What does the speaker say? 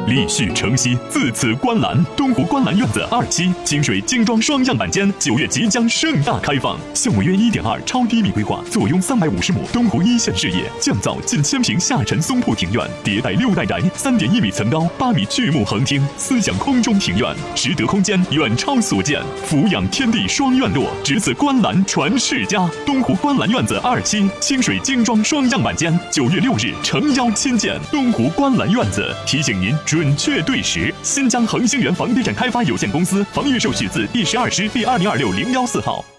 立续承袭，自此观澜。东湖观澜院子2期清水精装双样板间9月即将盛大开放，项目约1.2超低密规划，坐拥350亩东湖一线视野，降噪近1000平下沉松铺庭院，迭代6代宅，3.1米层高，8米巨木横厅，思想空中庭院，实得空间远超所见，俯仰天地双院落，值此观澜传世家。东湖观澜院子2期清水精装双样板间9月6日诚邀亲见。东湖观澜院子提醒您准确对时。新疆恒星源房地产开发有限公司房预售许字第12师第2026-014号。